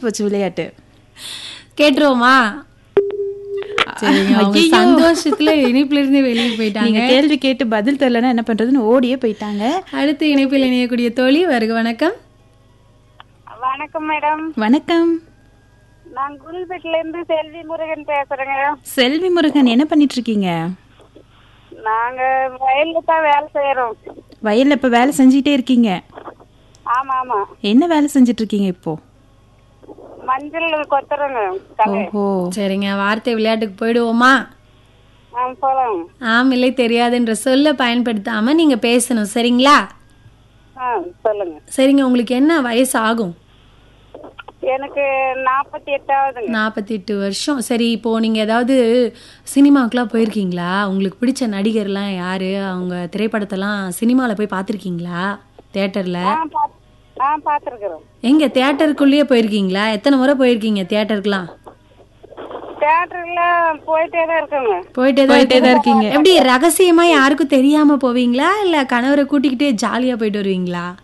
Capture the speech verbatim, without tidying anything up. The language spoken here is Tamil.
போச்சு விளையாட்டு. கேட்டுருவோமா? சரிங்க, அவங்க ஐயையோ. சந்தோஷத்துல இணைப்புல இருந்து வெளியே போயிட்டாங்க. நீங்க கேள்வி கேட்டு பதில் தெரியலன்னா என்ன பண்றதுன்னு ஓடியே போயிட்டாங்க. அடுத்து இணைப்பில் இணையக்கூடிய தோழி வருக. வணக்கம். வணக்கம் மேடம். வணக்கம். நான் குல்பேட்ல இருந்து செல்வி முருகன் பேசுறேங்க. செல்வி முருகன், என்ன பண்ணிட்டு இருக்கீங்க? நாங்க வயல்ல தான் வேலை செய்யறோம். வயல்ல இப்ப வேலை செஞ்சுட்டே இருக்கீங்க? ஆமா ஆமா. என்ன வேலை செஞ்சுட்டு இருக்கீங்க இப்போ? மஞ்சள் கொத்துறோங்க. கலை. ஓஹோ. சரிங்க, வார்த்தை விளையாட்டுக்கு போயிடுவோமா? ஆ போலாம். ஆம் இல்லை தெரியாதுன்ற சொல்ல பயன்படுத்தாம நீங்க பேசணும், சரிங்களா? ஆ சொல்லுங்க. சரிங்க, உங்களுக்கு என்ன வயசு ஆகும்? எனக்கு நாற்பத்தி எட்டாவதுங்க. நாற்பத்தி எட்டு வருஷம். சரி, இப்போ நீங்க ஏதாவது சினிமாவுக்குலாம் போயிருக்கீங்களா? உங்களுக்கு பிடிச்ச நடிகர்லாம் யாரு? அவங்க திரைப்படத்தெல்லாம் சினிமாவில் போய் பார்த்துருக்கீங்களா? தியேட்டர்ல? ஆ பாத்- ஆ பாத்துருக்குறோம். எங்க தியேட்டருக்குள்ளேயே போயிருக்கீங்களா? எத்தனை முறை போயிருக்கீங்க தியேட்டருக்குலாம்? தியேட்டர்ல போயிட்டே தான் இருக்குங்க. போயிட்டே போயிட்டே தான் இருக்கீங்க. எப்படி ரகசியமா யாருக்கும் தெரியாம போவீங்களா, இல்ல கணவரை கூட்டிக்கிட்டே ஜாலியா போயிட்டு வருவீங்களா?